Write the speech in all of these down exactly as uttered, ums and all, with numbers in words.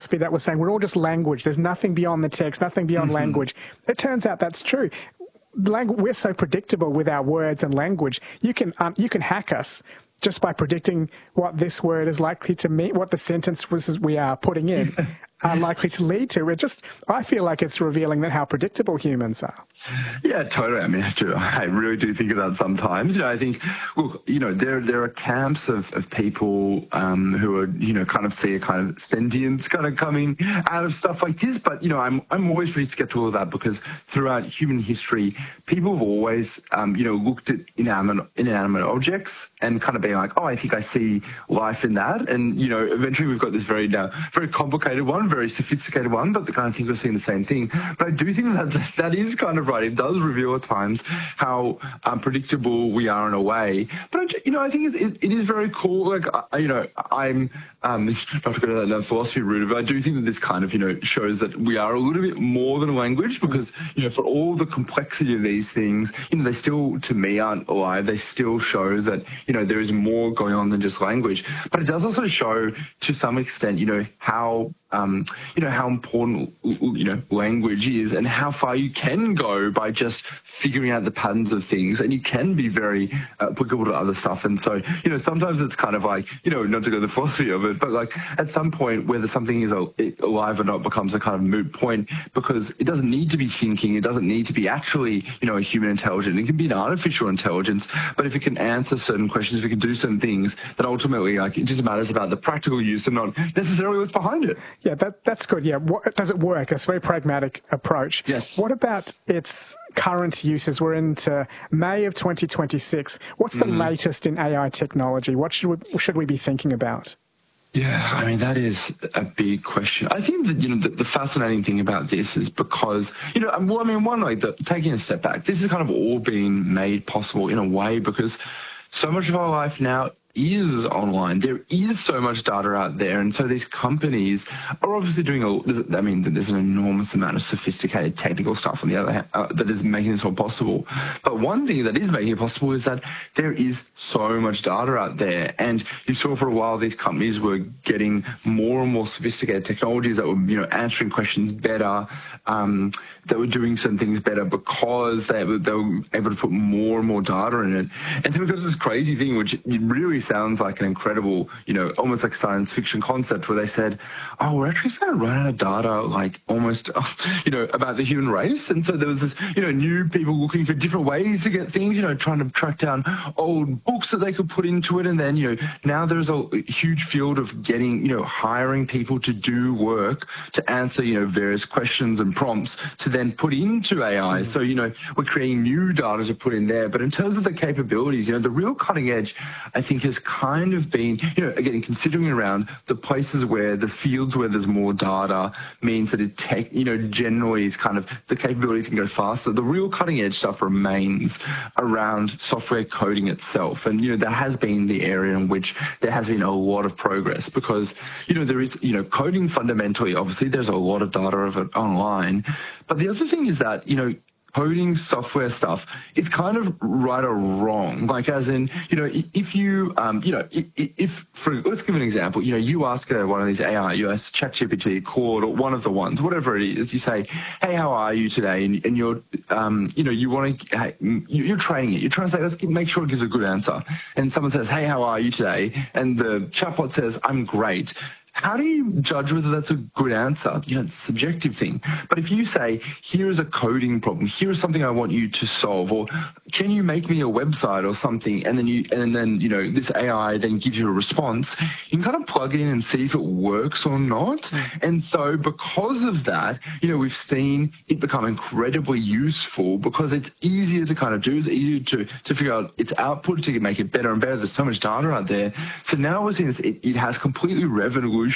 philosophy that was saying we're all just language. There's nothing beyond the text, nothing beyond mm-hmm. language. It turns out that's true. Langu- we're so predictable with our words and language. You can um, you can hack us just by predicting what this word is likely to mean, what the sentence was we are putting in are likely to lead to. It just, I feel like it's revealing that how predictable humans are. Yeah, totally. I mean, I, do, I really do think of that sometimes. You know, I think, look, you know, there there are camps of, of people um, who are, you know, kind of see a kind of sentience kind of coming out of stuff like this. But, you know, I'm I'm always pretty skeptical of that because throughout human history, people have always, um, you know, looked at inanimate, inanimate objects and kind of being like, oh, I think I see life in that. And, you know, eventually we've got this very, uh, very complicated one, very sophisticated one, but the kind of think we're seeing the same thing. But I do think that that is kind of right. It does reveal at times how unpredictable we are in a way. But, you know, I think it, it, it is very cool. Like, I, you know, I'm um, not to go down that philosophy route, but I do think that this kind of, you know, shows that we are a little bit more than a language because, you know, for all the complexity of these things, you know, they still, to me, aren't alive. They still show that, you know, there is more going on than just language. But it does also show, to some extent, you know, how Um, you know, how important, you know, language is and how far you can go by just figuring out the patterns of things, and you can be very uh, applicable to other stuff. And so, you know, sometimes it's kind of like, you know, not to go the philosophy of it, but like at some point whether something is alive or not becomes a kind of moot point because it doesn't need to be thinking, it doesn't need to be actually, you know, a human intelligence. It can be an artificial intelligence, but if it can answer certain questions, if it can do certain things, then ultimately, like, it just matters about the practical use and not necessarily what's behind it. Yeah, that, that's good. Yeah. What, does it work? It's a very pragmatic approach. Yes. What about its current uses? We're into May of twenty twenty-six. What's the mm. latest in A I technology? What should we, should we be thinking about? Yeah, I mean, that is a big question. I think that, you know, the, the fascinating thing about this is because, you know, well, I mean, one, like, the, taking a step back, this has kind of all been made possible in a way because so much of our life now is online. There is so much data out there, and so these companies are obviously doing a, I mean, there's an enormous amount of sophisticated technical stuff on the other hand uh, that is making this all possible. But one thing that is making it possible is that there is so much data out there, and you saw for a while these companies were getting more and more sophisticated technologies that were, you know, answering questions better, um, that were doing some things better because they were, they were able to put more and more data in it. And then we've got this crazy thing which really sounds like an incredible, you know, almost like science fiction concept where they said, oh, we're actually going to run out of data, like almost, you know, about the human race. And so there was this, you know, new people looking for different ways to get things, you know, trying to track down old books that they could put into it. And then, you know, now there's a huge field of getting, you know, hiring people to do work to answer, you know, various questions and prompts to then put into A I. Mm. So, you know, we're creating new data to put in there. But in terms of the capabilities, you know, the real cutting edge, I think, has kind of been, you know, again, considering around the places where the fields where there's more data means that it take, you know, generally is kind of the capabilities can go faster. The real cutting edge stuff remains around software coding itself. And, you know, that has been the area in which there has been a lot of progress because, you know, there is, you know, coding fundamentally, obviously there's a lot of data of it online. But the other thing is that, you know, coding software stuff is kind of right or wrong. Like, as in, you know, if you, um, you know, if, for, let's give an example, you know, you ask uh, one of these A I, you ask ChatGPT, Claude, or one of the ones, whatever it is, you say, hey, how are you today? And, and you're, um, you know, you want to, hey, you're training it. You're trying to say, let's make sure it gives a good answer. And someone says, hey, how are you today? And the chatbot says, I'm great. How do you judge whether that's a good answer? You know, it's a subjective thing. But if you say, here is a coding problem, here is something I want you to solve, or can you make me a website or something, and then you and then you know this A I then gives you a response, you can kind of plug it in and see if it works or not. Mm. And so because of that, you know, we've seen it become incredibly useful because it's easier to kind of do, it's easier to, to figure out its output, to make it better and better. There's so much data out there. So now we're seeing this, it, it has completely revolutionized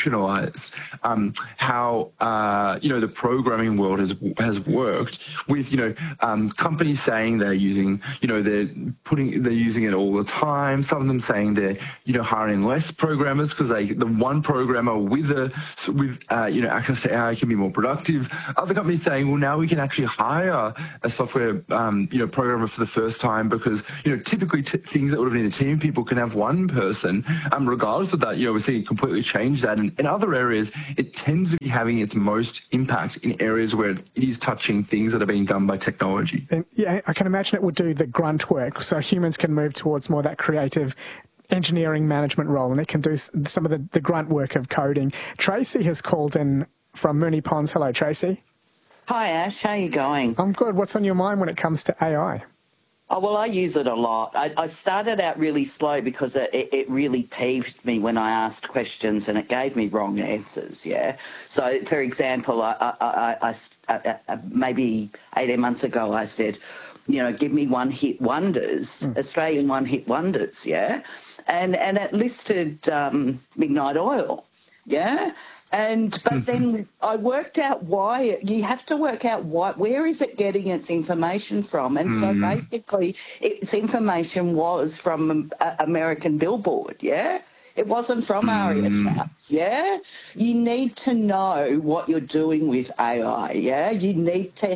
Um, how uh, you know the programming world has has worked with you know um, companies saying they're using you know they're putting they're using it all the time. Some of them saying they're you know hiring less programmers because they the one programmer with a with uh, you know access to A I can be more productive. Other companies saying, well, now we can actually hire a software um, you know programmer for the first time because you know typically t- things that would have been a team of people can have one person. Um, regardless of that, you know we're seeing it completely change that. And in other areas, it tends to be having its most impact in areas where it is touching things that are being done by technology. And yeah, I can imagine it would do the grunt work, so humans can move towards more that creative engineering management role, and it can do some of the, the grunt work of coding. Tracy has called in from Moonee Ponds. Hello, Tracy. Hi, Ash. How are you going? I'm good. What's on your mind when it comes to A I? Oh, well, I use it a lot. I, I started out really slow because it, it really peeved me when I asked questions and it gave me wrong answers, yeah? So, for example, I, I, I, I, I, maybe eighteen months ago I said, you know, give me one-hit wonders, mm. Australian one-hit wonders, yeah? And, and it listed um, Midnight Oil, yeah? And but mm-hmm. then I worked out why. You have to work out why. Where is it getting its information from? And mm. so basically, its information was from uh, American Billboard. Yeah, it wasn't from mm. ARIA Charts. Yeah, you need to know what you're doing with A I. Yeah, you need to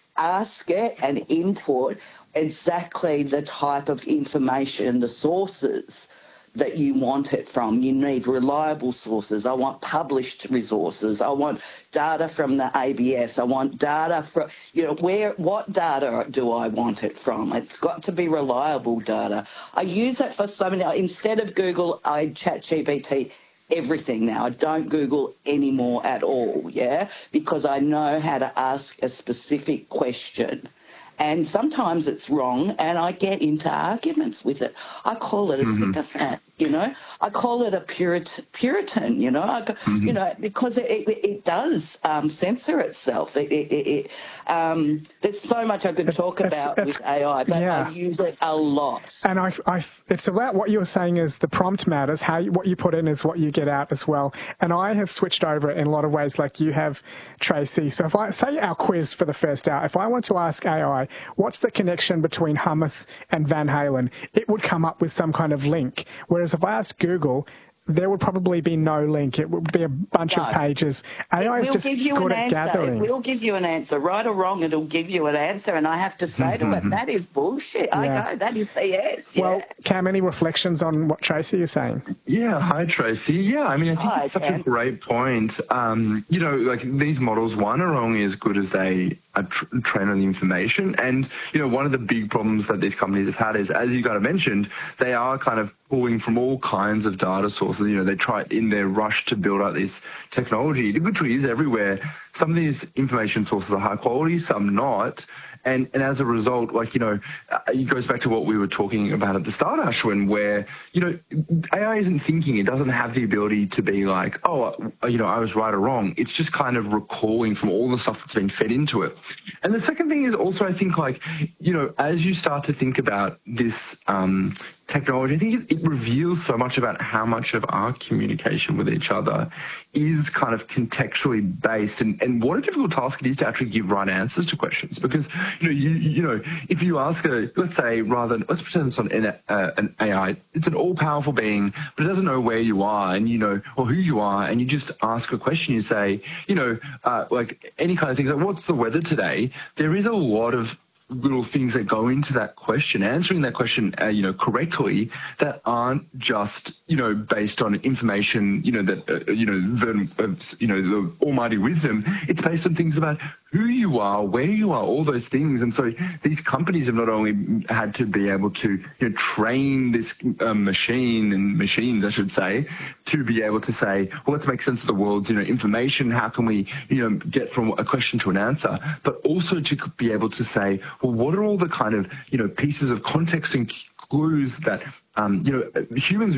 ask it and input exactly the type of information, the sources that you want it from. You need reliable sources. I want published resources. I want data from the A B S. I want data from, you know, where, what data do I want it from? It's got to be reliable data. I use it for so many, instead of Google, I ChatGPT everything now. I don't Google anymore at all, yeah, because I know how to ask a specific question. And sometimes it's wrong, and I get into arguments with it. I call it a mm-hmm. sycophant, you know. I call it a Purit- Puritan, you know. I, mm-hmm. You know, because it, it, it does um, censor itself. It, it, it, um, there's so much I could talk it's, about it's, with A I, but yeah. I use it a lot. And I, I, it's about what you're saying is the prompt matters. How you, what you put in is what you get out as well. And I have switched over in a lot of ways, like you have, Tracy. So if I say our quiz for the first hour, if I want to ask A I, what's the connection between hummus and Van Halen? It would come up with some kind of link. Whereas if I asked Google, there would probably be no link. It would be a bunch no. of pages. A I is just good at gathering. It will give you an answer. Right or wrong, it'll give you an answer. And I have to say to it, that is bullshit. Yeah. I go, that is B S. Well, yeah. Cam, any reflections on what Tracy is saying? Yeah, hi, Tracy. Yeah, I mean, I think hi, it's such Cam. a great point. Um, you know, like these models, one, are only as good as they are tr- trained on the information. And, you know, one of the big problems that these companies have had is, as you kind of mentioned, they are kind of pulling from all kinds of data sources. You know, they try in their rush to build out this technology. It literally is everywhere. Some of these information sources are high quality, some not. And and as a result, like, you know, it goes back to what we were talking about at the start, Ashwin, where, you know, A I isn't thinking. It doesn't have the ability to be like, oh, you know, I was right or wrong. It's just kind of recalling from all the stuff that's been fed into it. And the second thing is also, I think, like, you know, as you start to think about this um, technology, I think it, it reveals so much about how much of our communication with each other is kind of contextually based, and, and what a difficult task it is to actually give right answers to questions. Because, you know, you, you know, if you ask a, let's say, rather than, let's pretend it's on an, uh, an A I, it's an all-powerful being, but it doesn't know where you are and, you know, or who you are, and you just ask a question, you say, you know, uh, like any kind of things, like, what's the weather today? There is a lot of little things that go into that question, answering that question, uh, you know, correctly, that aren't just, you know, based on information, you know, that, uh, you know, the, uh, you know, the almighty wisdom. It's based on things about who you are, where you are, all those things. And so these companies have not only had to be able to, you know, train this um, machine and machines, I should say, to be able to say, well, let's make sense of the world's, you know, information. How can we, you know, get from a question to an answer? But also to be able to say, well, what are all the kind of, you know, pieces of context and clues that, um, you know, humans